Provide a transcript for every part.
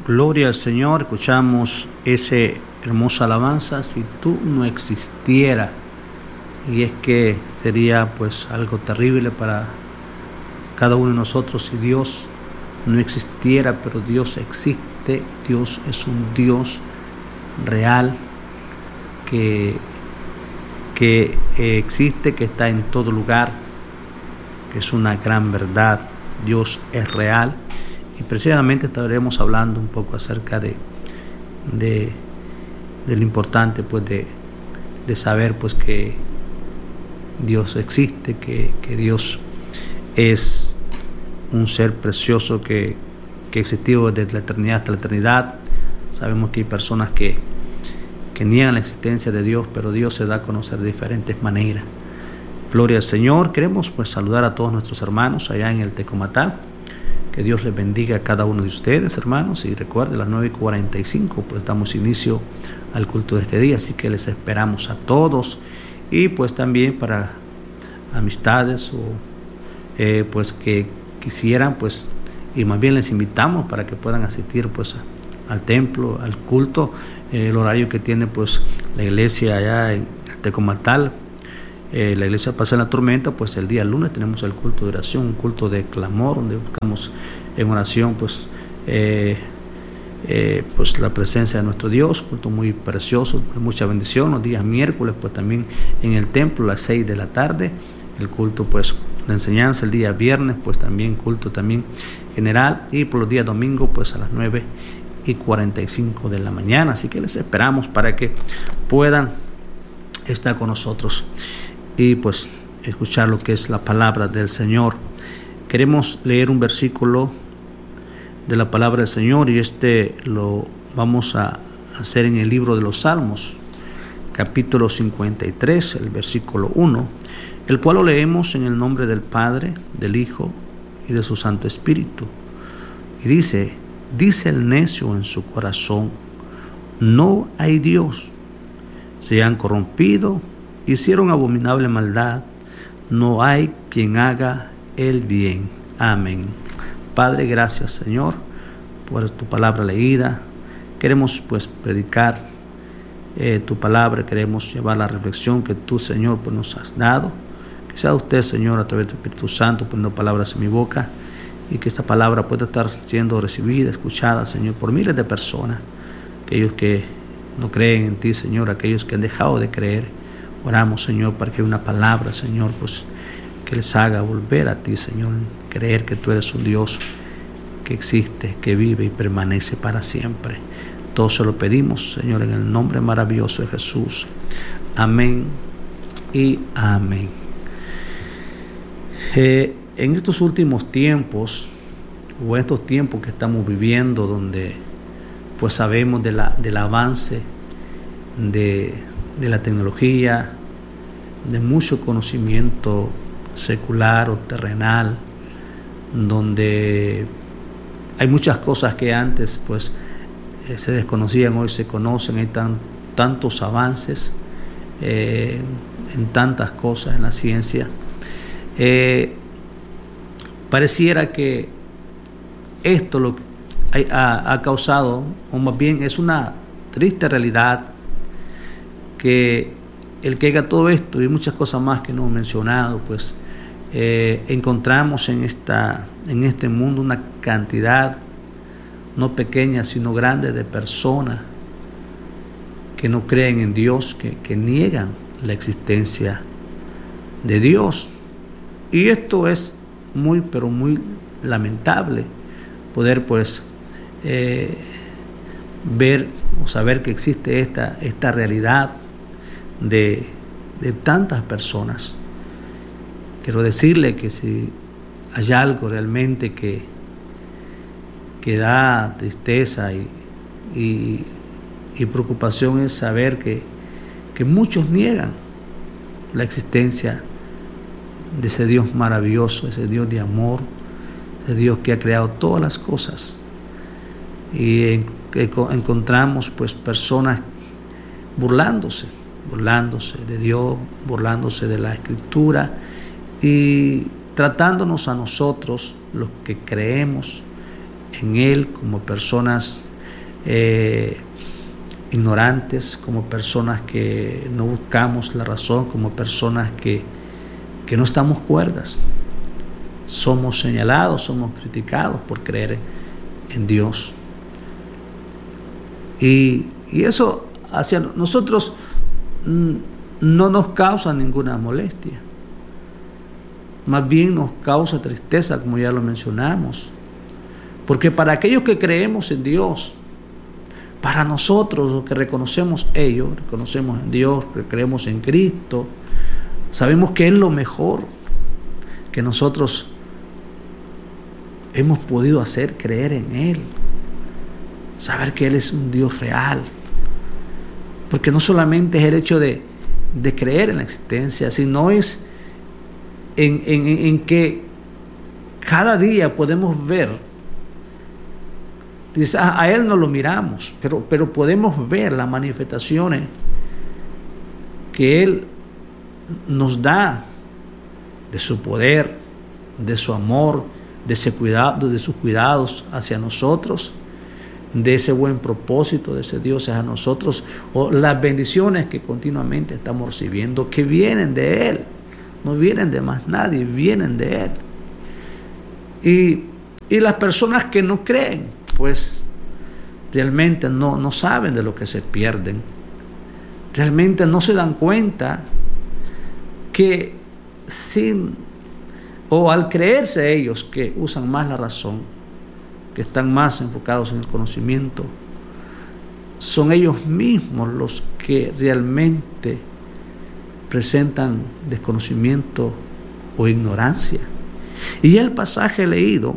Gloria al Señor, escuchamos ese hermosa alabanza, si tú no existieras. Y es que sería pues algo terrible para cada uno de nosotros si Dios no existiera, pero Dios existe. Dios es un Dios real que existe, que está en todo lugar, que es una gran verdad. Dios es real. Y precisamente estaremos hablando un poco acerca de lo importante pues de saber pues que Dios existe, que Dios es un ser precioso que existió desde la eternidad hasta la eternidad. Sabemos que hay personas que niegan la existencia de Dios, pero Dios se da a conocer de diferentes maneras. Gloria al Señor. Queremos pues saludar a todos nuestros hermanos allá en el Tecomatal. Que Dios les bendiga a cada uno de ustedes, hermanos. Y recuerden, a las 9:45 pues damos inicio al culto de este día, así que les esperamos a todos. Y pues también para amistades o pues que quisieran pues, y más bien les invitamos para que puedan asistir pues al templo, al culto, el horario que tiene pues la iglesia allá en Tecomatal. La iglesia Paz en la Tormenta, pues el día lunes tenemos el culto de oración, un culto de clamor, donde buscamos en oración pues la presencia de nuestro Dios, culto muy precioso, mucha bendición. Los días miércoles pues también en el templo a las 6 de la tarde, el culto pues la enseñanza. El día viernes pues también culto también general, y por los días domingos pues a las 9:45 de la mañana. Así que les esperamos para que puedan estar con nosotros y pues escuchar lo que es la palabra del Señor. Queremos leer un versículo de la palabra del Señor, y lo vamos a hacer en el libro de los Salmos, capítulo 53, el versículo 1, el cual lo leemos en el nombre del Padre, del Hijo y de su Santo Espíritu. Y dice el necio en su corazón: no hay Dios. Se han corrompido, hicieron abominable maldad, no hay quien haga el bien. Amén. Padre, gracias, Señor, por tu palabra leída. Queremos pues predicar tu palabra, queremos llevar la reflexión que tú, Señor, pues nos has dado. Que sea usted, Señor, a través del Espíritu Santo, poniendo palabras en mi boca, y que esta palabra pueda estar siendo recibida, escuchada, Señor, por miles de personas, aquellos que no creen en ti, Señor, aquellos que han dejado de creer. Oramos, Señor, para que haya una palabra, Señor, pues que les haga volver a ti, Señor, creer que tú eres un Dios que existe, que vive y permanece para siempre. Todo se lo pedimos, Señor, en el nombre maravilloso de Jesús. Amén y amén. En estos últimos tiempos, o estos tiempos que estamos viviendo, donde pues sabemos del avance de la tecnología, de mucho conocimiento secular o terrenal, donde hay muchas cosas que antes pues se desconocían, hoy se conocen. Hay tantos avances en tantas cosas en la ciencia. Pareciera que esto lo que ha causado, o más bien es una triste realidad, que el que haga todo esto y muchas cosas más que no he mencionado, pues encontramos en este mundo una cantidad no pequeña sino grande de personas que no creen en Dios, que niegan la existencia de Dios. Y esto es muy, pero muy lamentable, poder pues ver o saber que existe esta realidad de tantas personas. Quiero decirle que si hay algo realmente que da tristeza y preocupación, es saber que muchos niegan la existencia de ese Dios maravilloso, ese Dios de amor, ese Dios que ha creado todas las cosas. Y encontramos pues personas burlándose de Dios, burlándose de la Escritura, y tratándonos a nosotros, los que creemos en Él, como personas ignorantes, como personas que no buscamos la razón, como personas que no estamos cuerdas. Somos señalados, somos criticados por creer en Dios. Y eso hacia nosotros no nos causa ninguna molestia. Más bien nos causa tristeza, como ya lo mencionamos. Porque para aquellos que creemos en Dios, para nosotros los que reconocemos en Dios, que creemos en Cristo, sabemos que es lo mejor que nosotros hemos podido hacer, creer en Él. Saber que Él es un Dios real. Porque no solamente es el hecho de creer en la existencia, sino es en que cada día podemos ver. Quizás a Él no lo miramos, pero podemos ver las manifestaciones que Él nos da de su poder, de su amor, de sus cuidados hacia nosotros, de ese buen propósito de ese Dios hacia nosotros, o las bendiciones que continuamente estamos recibiendo, que vienen de Él, no vienen de más nadie, vienen de Él. Y las personas que no creen, pues realmente no saben de lo que se pierden, realmente no se dan cuenta que al creerse ellos que usan más la razón, que están más enfocados en el conocimiento, son ellos mismos los que realmente presentan desconocimiento o ignorancia. Y el pasaje leído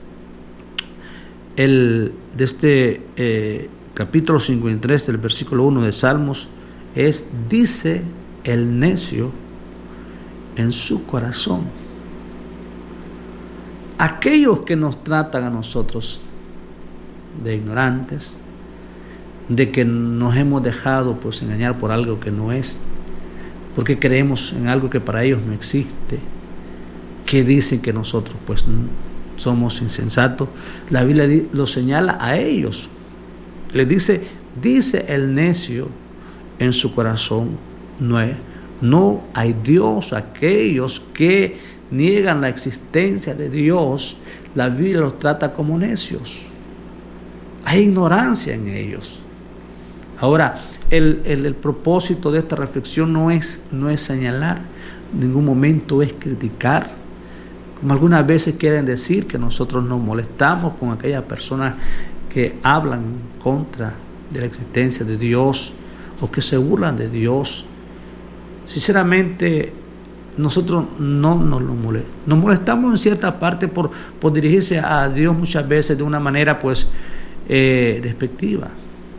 de este capítulo 53 del versículo 1 de Salmos dice el necio en su corazón. Aquellos que nos tratan a nosotros de ignorantes, de que nos hemos dejado pues engañar por algo que no es, porque creemos en algo que para ellos no existe, que dicen que nosotros pues somos insensatos, la Biblia lo señala a ellos. Le dice el necio en su corazón, no hay Dios. Aquellos que niegan la existencia de Dios, la Biblia los trata como necios. Hay ignorancia en ellos. Ahora, el propósito de esta reflexión no es señalar, en ningún momento es criticar, como algunas veces quieren decir que nosotros nos molestamos con aquellas personas que hablan en contra de la existencia de Dios o que se burlan de Dios. Sinceramente, nosotros no nos molestamos. Nos molestamos en cierta parte por dirigirse a Dios muchas veces de una manera pues despectiva.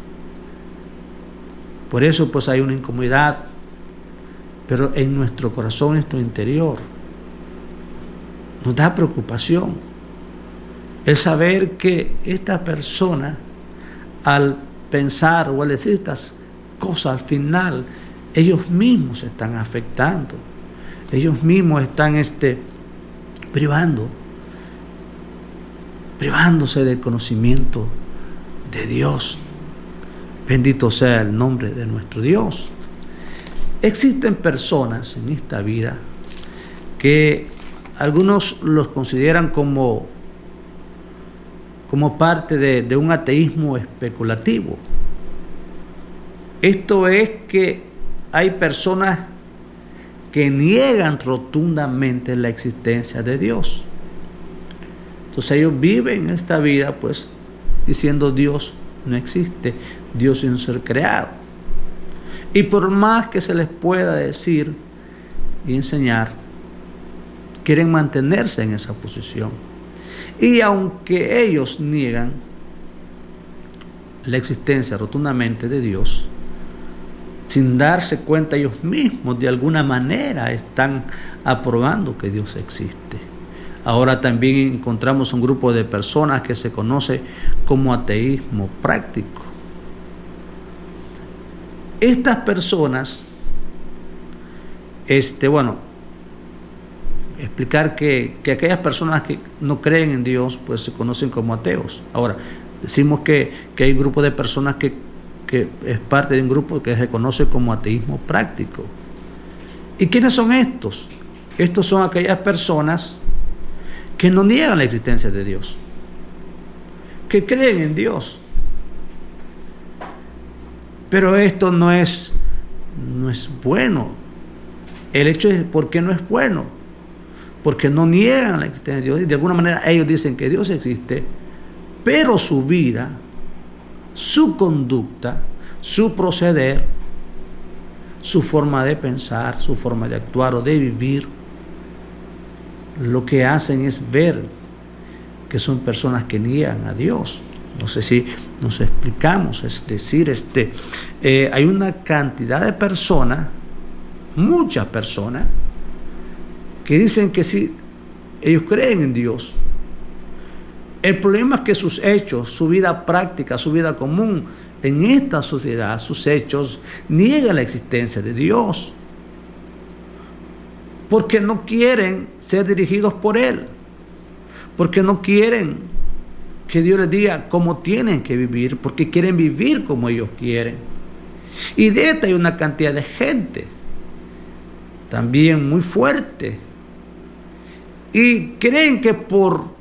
Por eso pues hay una incomodidad, pero en nuestro corazón, en nuestro interior, nos da preocupación el saber que esta persona, al pensar o al decir estas cosas, al final ellos mismos se están afectando, ellos mismos están privándose del conocimiento de Dios. Bendito sea el nombre de nuestro Dios. Existen personas en esta vida que algunos los consideran como parte de un ateísmo especulativo. Esto es que hay personas que niegan rotundamente la existencia de Dios. Entonces ellos viven esta vida pues diciendo Dios no existe, Dios es un ser creado. Y por más que se les pueda decir y enseñar, quieren mantenerse en esa posición. Y aunque ellos niegan la existencia rotundamente de Dios, sin darse cuenta ellos mismos de alguna manera están aprobando que Dios existe. Ahora también encontramos un grupo de personas que se conoce como ateísmo práctico. Estas personas, explicar que aquellas personas que no creen en Dios, pues se conocen como ateos. Ahora, Decimos que hay un grupo de personas que es parte de un grupo que se conoce como ateísmo práctico. ¿Y quiénes son estos? Estos son aquellas personas que no niegan la existencia de Dios, que creen en Dios. Pero esto no es bueno. El hecho es ¿por qué no es bueno? Porque no niegan la existencia de Dios y de alguna manera ellos dicen que Dios existe, pero su vida, su conducta, su proceder, su forma de pensar, su forma de actuar o de vivir, lo que hacen es ver que son personas que niegan a Dios. No sé si nos explicamos, es decir, hay una cantidad de personas, muchas personas, que dicen que sí, ellos creen en Dios. El problema es que sus hechos, su vida práctica, su vida común en esta sociedad, sus hechos niegan la existencia de Dios, porque no quieren ser dirigidos por Él, porque no quieren que Dios les diga cómo tienen que vivir, porque quieren vivir como ellos quieren. Y de esta hay una cantidad de gente también muy fuerte, y creen que por